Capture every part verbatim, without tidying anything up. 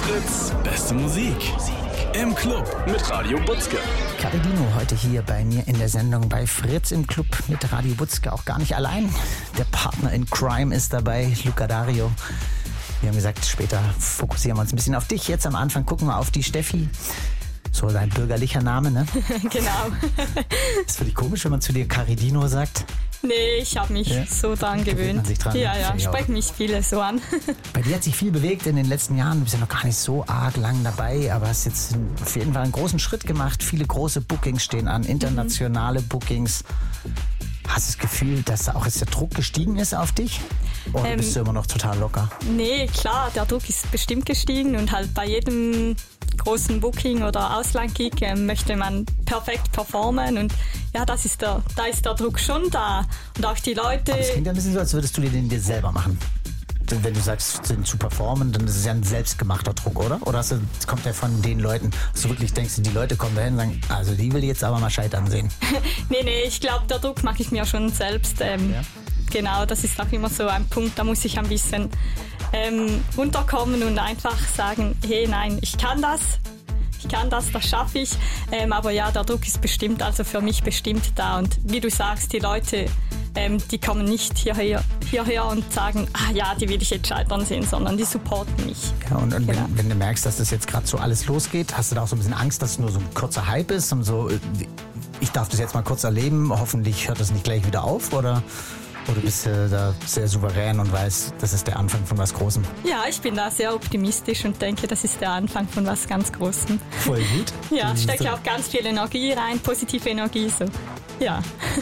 Fritz, beste Musik. Im Club mit Radio Butzke. Caridino heute hier bei mir in der Sendung bei Fritz im Club mit Radio Butzke. Auch gar nicht allein. Der Partner in Crime ist dabei, Luca Dario. Wir haben gesagt, später fokussieren wir uns ein bisschen auf dich. Jetzt am Anfang gucken wir auf die Steffi. So dein bürgerlicher Name, ne? Genau. Ist für dich komisch, wenn man zu dir Caridino sagt? Nee, ich habe mich ja. so dran gewöhnt. Gewöhnt man sich dran, ja, ja, sprechen mich viele so an. Bei dir hat sich viel bewegt in den letzten Jahren. Du bist ja noch gar nicht so arg lang dabei, aber hast jetzt auf jeden Fall einen großen Schritt gemacht. Viele große Bookings stehen an, internationale mhm. Bookings. Hast du das Gefühl, dass da auch jetzt der Druck gestiegen ist auf dich? Oder ähm, bist du immer noch total locker? Nee, klar, der Druck ist bestimmt gestiegen und halt bei jedem großen Booking oder Auslandgig äh, möchte man perfekt performen und ja, das ist der, da ist der Druck schon da und auch die Leute... Aber es klingt ja ein bisschen so, als würdest du dir den dir selber machen. Wenn du sagst, zu performen, dann ist es ja ein selbstgemachter Druck, oder? Oder hast du, kommt der von den Leuten, dass du wirklich denkst, die Leute kommen dahin und sagen, also die will ich jetzt aber mal scheitern sehen? nee, nee, ich glaube, der Druck mache ich mir schon selbst. Ähm, ja. Genau, das ist auch immer so ein Punkt, da muss ich ein bisschen ähm, runterkommen und einfach sagen, hey, nein, ich kann das. Ich kann das, das schaffe ich. Ähm, aber ja, der Druck ist bestimmt, also für mich bestimmt da. Und wie du sagst, die Leute, ähm, die kommen nicht hierher, hierher und sagen, ah ja, die will ich jetzt scheitern sehen, sondern die supporten mich. Ja, und, und genau. wenn, wenn du merkst, dass das jetzt gerade so alles losgeht, hast du da auch so ein bisschen Angst, dass es nur so ein kurzer Hype ist? Und so, ich darf das jetzt mal kurz erleben, hoffentlich hört das nicht gleich wieder auf, oder? Oder bist du da sehr souverän und weißt, das ist der Anfang von was Großem? Ja, ich bin da sehr optimistisch und denke, das ist der Anfang von was ganz Großem. Voll gut. Ja, steckt ja auch ganz viel Energie rein, positive Energie, so. Ja.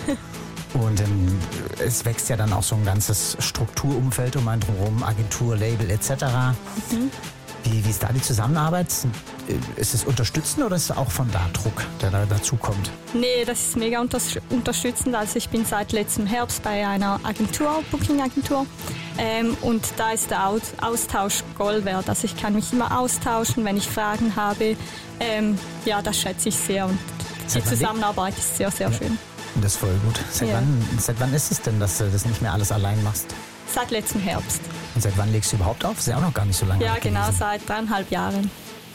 Und ähm, es wächst ja dann auch so ein ganzes Strukturumfeld um einen drumherum, Agentur, Label et cetera. Mhm. Wie, wie ist da die Zusammenarbeit? Ist es unterstützend oder ist es auch von da Druck, der da dazu kommt? Nee, das ist mega unters- unterstützend. Also ich bin seit letztem Herbst bei einer Agentur, Booking-Agentur. Ähm, und da ist der Austausch Gold wert. Also ich kann mich immer austauschen, wenn ich Fragen habe. Ähm, ja, das schätze ich sehr. Und die Zusammenarbeit ist sehr, sehr ja. schön. Das ist voll gut. Seit, ja. wann, seit wann ist es denn, dass du das nicht mehr alles allein machst? Seit letztem Herbst. Und seit wann legst du überhaupt auf? Das ist ja auch noch gar nicht so lange. Ja, genau, seit dreieinhalb Jahren.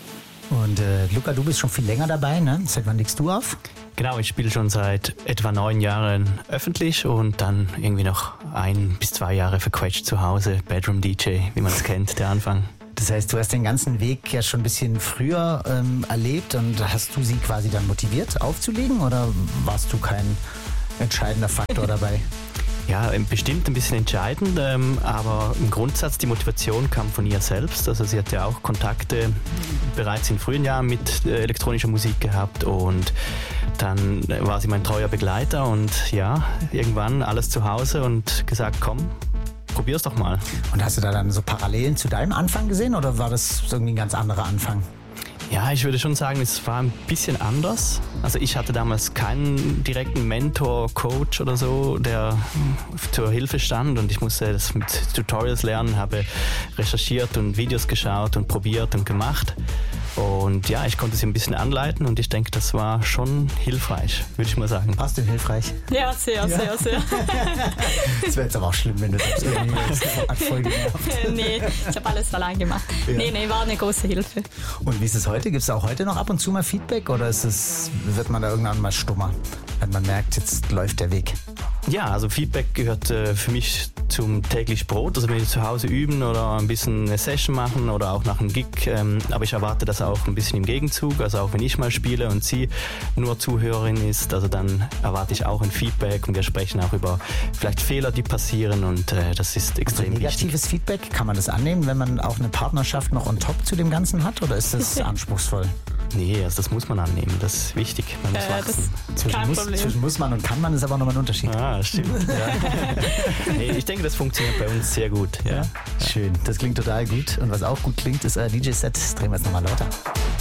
Und äh, Luca, du bist schon viel länger dabei, ne? Seit wann legst du auf? Genau, ich spiele schon seit etwa neun Jahren öffentlich und dann irgendwie noch ein bis zwei Jahre verquetscht zu Hause, Bedroom-D J, wie man es kennt, der Anfang. Das heißt, du hast den ganzen Weg ja schon ein bisschen früher ähm, erlebt und hast du sie quasi dann motiviert aufzulegen oder warst du kein entscheidender Faktor dabei? Ja, bestimmt ein bisschen entscheidend, ähm, aber im Grundsatz die Motivation kam von ihr selbst. Also sie hat ja auch Kontakte bereits in frühen Jahren mit äh, elektronischer Musik gehabt und dann war sie mein treuer Begleiter und ja, irgendwann alles zu Hause und gesagt, komm, probier's doch mal. Und hast du da dann so Parallelen zu deinem Anfang gesehen oder war das irgendwie ein ganz anderer Anfang? Ja, ich würde schon sagen, es war ein bisschen anders. Also ich hatte damals keinen direkten Mentor, Coach oder so, der zur Hilfe stand und ich musste das mit Tutorials lernen, habe recherchiert und Videos geschaut und probiert und gemacht. Und ja, ich konnte sie ein bisschen anleiten und ich denke, das war schon hilfreich, würde ich mal sagen. Warst du hilfreich? Ja, sehr, ja. sehr, sehr. Das wäre jetzt aber auch schlimm, wenn du das irgendwie voll genervt. Nee, ich habe alles allein gemacht. Ja. Nee, nee, war eine große Hilfe. Und wie ist es heute? Gibt es auch heute noch ab und zu mal Feedback oder ist es, wird man da irgendwann mal stummer, wenn man merkt, jetzt läuft der Weg? Ja, also Feedback gehört äh, für mich zum täglich Brot. Also wenn wir zu Hause üben oder ein bisschen eine Session machen oder auch nach einem Gig. Ähm, aber ich erwarte das auch ein bisschen im Gegenzug. Also auch wenn ich mal spiele und sie nur Zuhörerin ist, also dann erwarte ich auch ein Feedback und wir sprechen auch über vielleicht Fehler, die passieren und äh, das ist extrem also negatives wichtig. Feedback, kann man das annehmen, wenn man auch eine Partnerschaft noch on top zu dem Ganzen hat oder ist das anspruchsvoll? Nee, also das muss man annehmen, das ist wichtig. Man muss äh, wachsen. Zwischen muss, zwischen muss man und kann man ist aber nochmal ein Unterschied. Ah, stimmt. Ja. Nee, ich denke, das funktioniert bei uns sehr gut. Ja. Ja. Schön, das klingt total gut. Und was auch gut klingt, ist euer D J-Set. Das drehen wir jetzt nochmal lauter.